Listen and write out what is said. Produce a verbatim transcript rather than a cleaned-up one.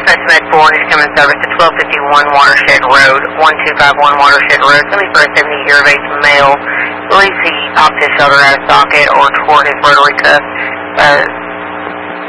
Dispatch Med four, he's coming service to twelve fifty-one Watershed Road, one two five one Watershed Road. Somebody for a seventy-year of age male. Believes he popped his shoulder out of socket or tore his rotary cuff. Uh,